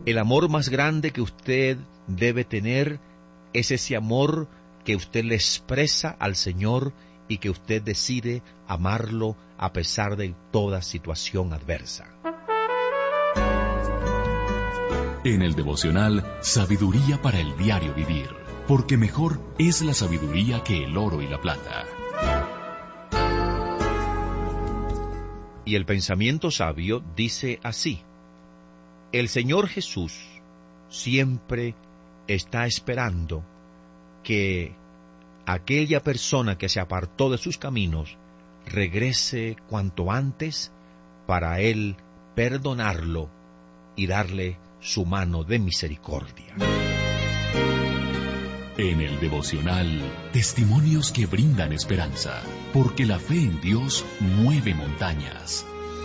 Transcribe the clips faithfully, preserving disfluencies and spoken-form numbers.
El amor más grande que usted debe tener es ese amor que usted le expresa al Señor y que usted decide amarlo a pesar de toda situación adversa. En el devocional, sabiduría para el diario vivir, porque mejor es la sabiduría que el oro y la plata. Y el pensamiento sabio dice así: el Señor Jesús siempre está esperando que aquella persona que se apartó de sus caminos regrese cuanto antes para Él perdonarlo y darle su mano de misericordia. En el devocional, testimonios que brindan esperanza, porque la fe en Dios mueve montañas.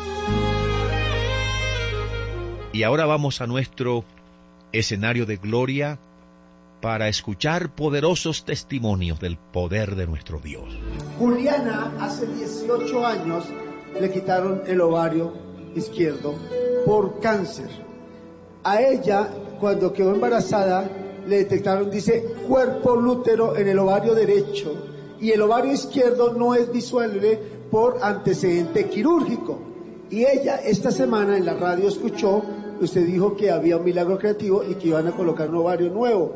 Y ahora vamos a nuestro escenario de gloria para escuchar poderosos testimonios del poder de nuestro Dios. Juliana hace dieciocho años le quitaron el ovario izquierdo por cáncer. A ella, cuando quedó embarazada, le detectaron, dice, cuerpo lútero en el ovario derecho, y el ovario izquierdo no es visual por antecedente quirúrgico. Y ella esta semana en la radio escuchó, usted dijo que había un milagro creativo y que iban a colocar un ovario nuevo,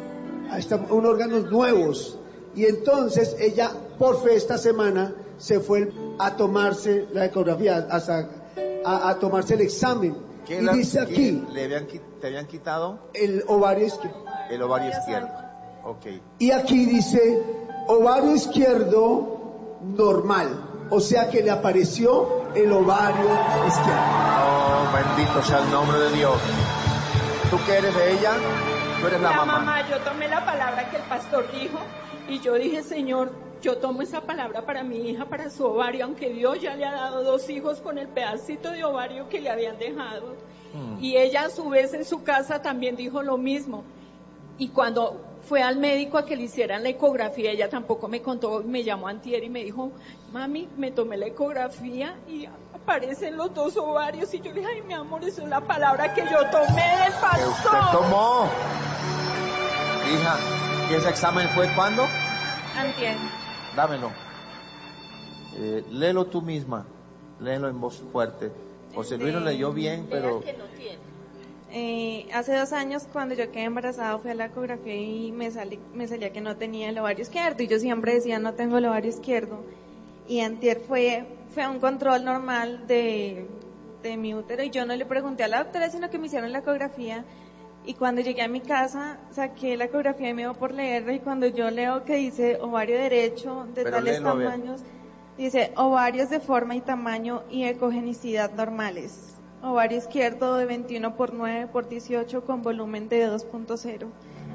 un órganos nuevos. Y entonces ella, por fe, esta semana se fue a tomarse la ecografía, a, a, a tomarse el examen. ¿Qué y la, dice aquí, le habían, te habían quitado? El ovario izquierdo. El ovario izquierdo. Ok. Y aquí dice, ovario izquierdo normal. O sea que le apareció el ovario izquierdo. Oh, bendito sea el nombre de Dios. ¿Tú qué eres de ella? Tú eres la, la mamá. mamá. Yo tomé la palabra que el pastor dijo y yo dije, Señor, yo tomo esa palabra para mi hija, para su ovario, aunque Dios ya le ha dado dos hijos con el pedacito de ovario que le habían dejado. Hmm. Y ella a su vez en su casa también dijo lo mismo. Y cuando fue al médico a que le hicieran la ecografía, ella tampoco me contó, me llamó antier y me dijo, mami, me tomé la ecografía y aparecen los dos ovarios. Y yo le dije, ay, mi amor, eso es la palabra que yo tomé del pastor. ¿Que usted tomó? Hija, ¿y ese examen fue cuándo? Antier. Dámelo. Eh, léelo tú misma, léelo en voz fuerte. José Luis lo leyó bien, pero... Que no tiene. Eh, hace dos años cuando yo quedé embarazada fui a la ecografía y me, salí, me salía que no tenía el ovario izquierdo y yo siempre decía no tengo el ovario izquierdo y antier fue, fue un control normal de, de mi útero y yo no le pregunté a la doctora sino que me hicieron la ecografía y cuando llegué a mi casa saqué la ecografía y me dio por leerla y cuando yo leo que dice ovario derecho de Pero tales tamaños dice ovarios de forma y tamaño y ecogenicidad normales. Ovario izquierdo de veintiuno por nueve por dieciocho con volumen de dos punto cero.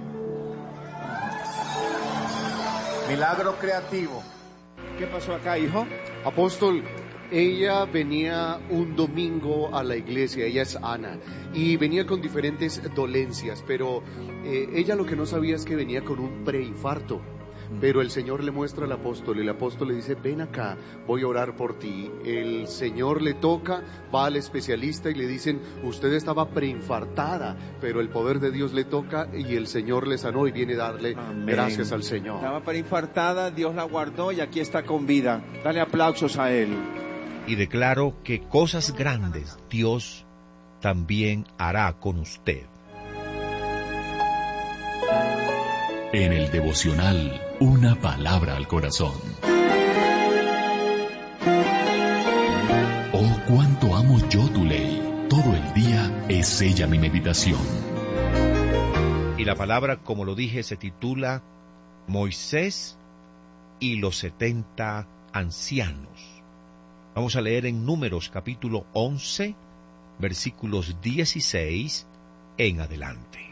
Milagro creativo. ¿Qué pasó acá, hijo? Apóstol, ella venía un domingo a la iglesia, ella es Ana, y venía con diferentes dolencias, pero eh, ella lo que no sabía es que venía con un preinfarto. Pero el Señor le muestra al apóstol, y el apóstol le dice, ven acá, voy a orar por ti. El Señor le toca, va al especialista y le dicen, usted estaba preinfartada, pero el poder de Dios le toca y el Señor le sanó y viene a darle Amén. Gracias al Señor. Estaba preinfartada, Dios la guardó y aquí está con vida. Dale aplausos a Él. Y declaro que cosas grandes Dios también hará con usted. En el devocional, una palabra al corazón. Oh, cuánto amo yo tu ley. Todo el día es ella mi meditación. Y la palabra, como lo dije, se titula Moisés y los setenta ancianos. Vamos a leer en Números capítulo once, versículos dieciséis en adelante.